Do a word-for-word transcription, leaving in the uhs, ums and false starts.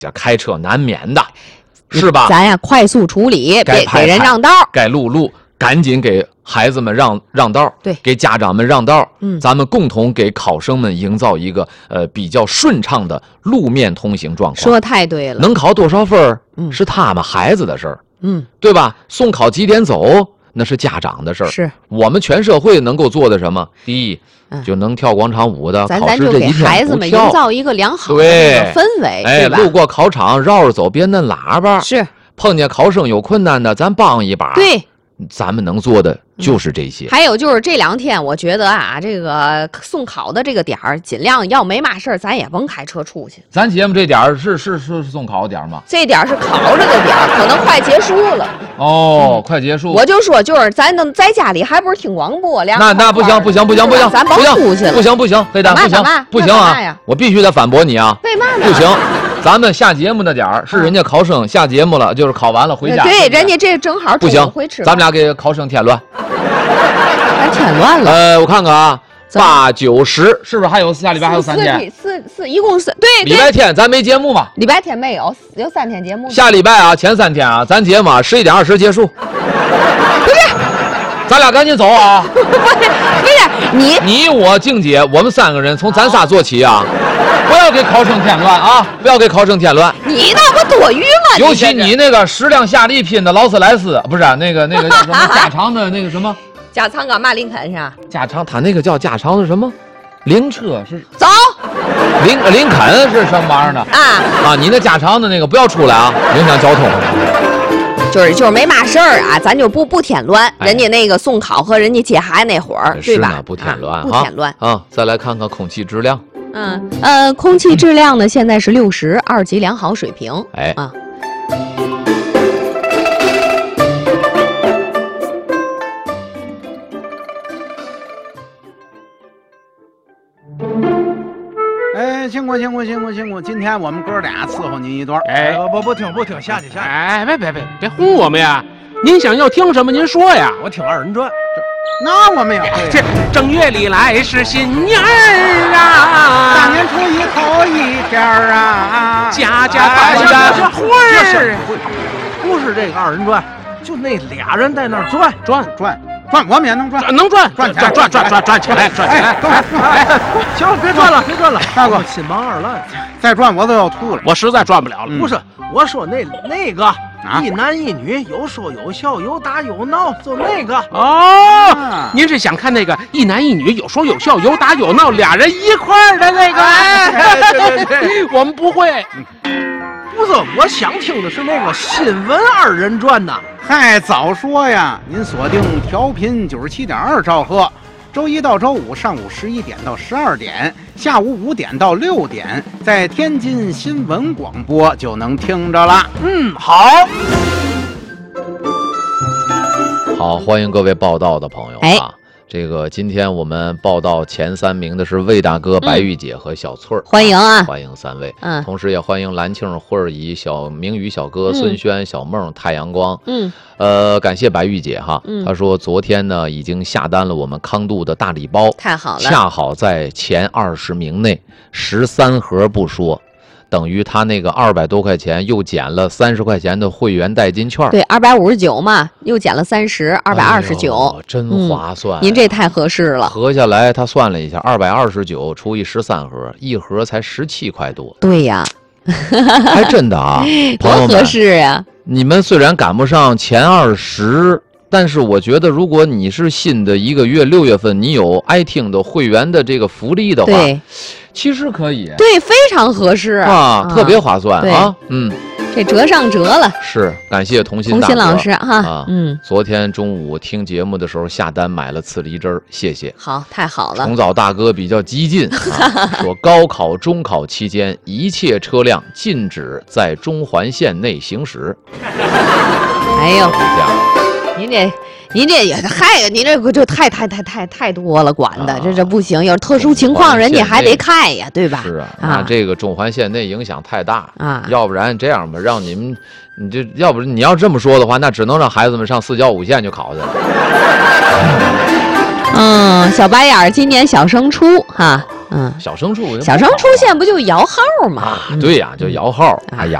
这开车难免的，是吧？ 咱呀快速处理，别给人让道， 该路路，赶紧给孩子们让让道， 对， 给家长们让道。 嗯， 咱们共同给考生们营造一个呃比较顺畅的路面通行状况。 说太对了， 能考多少分嗯， 是他们孩子的事儿， 嗯， 对吧？送考几点走，那是家长的事儿。 是我们全社会能够做的什么？第一，嗯、就能跳广场舞的， 咱考试这一天不跳， 咱就给孩子们营造一个良好的氛围， 哎， 对吧？ 路过考场绕着走，别摁喇叭。 是， 碰见考生有困难的，咱帮一把。 对。 咱们能做的就是这些、 嗯、还有就是这两天我觉得啊，这个送考的这个点儿尽量要没嘛事儿咱也甭开车出去。 咱节目这点儿是是是送考点吗？ 这点儿是考着的点儿，可能快结束了。 哦、 嗯、 快结束。 我就说就是咱能在家里还不是听广播两那那不行不行不行不行， 咱甭出去了。 不行不行，黑蛋不行不行啊！我必须得反驳你啊！ 为嘛呢？ 不行。咱们下节目的点儿是人家考生下节目了，就是考完了回家。 对，人家这正好不行回吃。 咱们俩给考生添乱， 咱添乱了。 呃，我看看啊，八九十是不是还有下礼拜还有三天？ 四四一共是对。 礼拜天咱没节目嘛？ 礼拜天没有，有三天节目。 下礼拜啊，前三天啊，咱节目啊十一点二十结束。不是， 咱俩赶紧走啊！ 不是不是你你我静姐，我们三个人从咱仨做起啊。不要给考生添乱啊！不要给考生添乱。 你那不多余吗？ 尤其你那个矢量夏利拼的劳斯莱斯，不是、啊、那个那个叫什么加长的那个什么？ 加长干嘛？林肯是吧？ 加长，他那个叫加长的什么？灵车是走。 林林肯是什么玩意儿呢？ 啊啊！你那加长的那个不要出来啊，影响交通。 就是就是没嘛事儿啊，咱就不不添乱。哎、人家那个送考和人家接孩子那会儿，对吧？ 不添乱、啊， 不添乱啊！再来看看空气质量。 嗯呃，空气质量呢，现在是六十二级良好水平。 哎啊。 哎，辛苦辛苦辛苦辛苦！今天我们哥俩伺候您一段。 哎， 不不不听不听，下去下去。 哎，别别别别哄我们呀！您想要听什么？您说呀。 我听二人转。那我们也会。 这正月里来是新年儿啊， 大年初一头一天啊， 家家团圆这会儿。 不是这个二人转，就那俩人在那儿转转转转，我们也能转， 能转转转转转转转起来，转起来！ 哎，行，别转了，别转了，大哥， 心忙二烂， 再转我都要吐了。 我实在转不了了。 不是，我说那那个。一男一女，有说有笑，有打有闹，就那个哦。啊、您是想看那个一男一女有说有笑，有打有闹，俩人一块儿的那个？ 哎，对对对， 我们不会。 不是，我想听的是那个新闻二人转呐。 嗨，早说呀！您锁定调频九十七点二兆赫。周一到周五上午十一点到十二点，下午五点到六点，在天津新闻广播就能听着了。 嗯，好， 好，欢迎各位报道的朋友啊！ 哎、 这个今天我们报道前三名的是魏大哥、白玉姐和小翠儿、嗯， 欢迎啊！ 欢迎三位， 嗯， 同时也欢迎蓝庆、慧儿姨、小明宇、小哥、孙轩、小梦、太阳光， 嗯。 呃，感谢白玉姐哈， 嗯， 她说昨天呢已经下单了我们康度的大礼包， 太好了， 恰好在前二十名内，十三盒不说，等于他那个二百多块钱又减了三十块钱的会员代金券， 对，二百五十九嘛，又减了三十，二百二十九， 真划算、 嗯。您这太合适了， 合下来他算了一下，二百二十九除以十三盒，一盒才十七块多。 对呀， 还真的啊，朋友们， 多合适呀！ 你们虽然赶不上前二十，但是我觉得如果你是新的一个月六月份，你有爱听的会员的这个福利的话， 对， 其实可以， 对，非常合适啊，啊特别划算啊，嗯。 这折上折了， 是感谢童心童心老师哈啊， 嗯， 昨天中午听节目的时候下单买了刺梨汁儿，谢谢， 好，太好了。 重枣大哥比较激进，啊、说高考、中考期间一切车辆禁止在中环线内行驶。 哎呦，您这。您这也嗨，您这个就太太太太太多了，管的、啊、这这不行，有特殊情况人家还得开呀，对吧？ 是啊，那这个中环线内影响太大啊， 要不然这样吧，让你们，你就要不你要这么说的话，那只能让孩子们上四郊五县去考去了。 嗯，小白眼儿今年小升初哈， 嗯， 小升处， 小升出现不就摇号吗？ 啊，对呀，就摇号。哎呀，